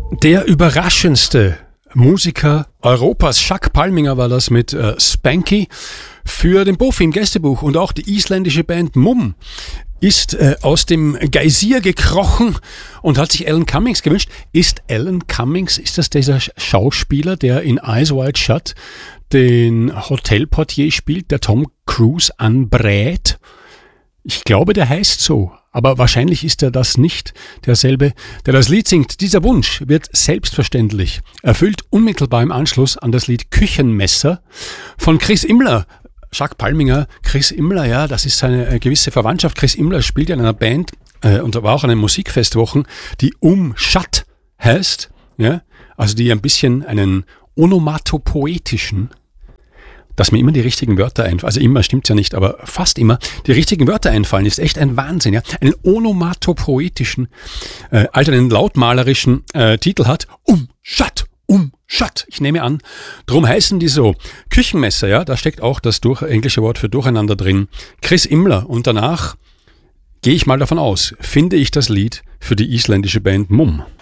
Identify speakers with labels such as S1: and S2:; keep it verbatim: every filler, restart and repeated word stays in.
S1: Der überraschendste Musiker Europas, Jacques Palminger war das mit äh, Spanky für den Bofi im Gästebuch. Und auch die isländische Band Mumm ist äh, aus dem Geysir gekrochen und hat sich Alan Cummings gewünscht. Ist Alan Cummings, ist das dieser Schauspieler, der in Eyes Wide Shut den Hotelportier spielt, der Tom Cruise anbrät? Ich glaube, der heißt so. Aber wahrscheinlich ist er das nicht, derselbe, der das Lied singt. Dieser Wunsch wird selbstverständlich erfüllt, unmittelbar im Anschluss an das Lied Küchenmesser von Chris Immler. Jacques Palminger, Chris Immler, ja, das ist seine äh, gewisse Verwandtschaft. Chris Immler spielt ja in einer Band äh, und war auch an den Musikfestwochen, die Umschat heißt, ja, also die ein bisschen einen onomatopoetischen, dass mir immer die richtigen Wörter einfallen, also immer stimmt's ja nicht, aber fast immer die richtigen Wörter einfallen, ist echt ein Wahnsinn, ja. Einen onomatopoetischen, äh, also einen lautmalerischen äh, Titel hat, Umschat, Umschat. Ich nehme an, drum heißen die so. Küchenmesser, ja, da steckt auch das durch, englische Wort für Durcheinander drin. Chris Immler und danach, gehe ich mal davon aus, finde ich das Lied für die isländische Band Mumm.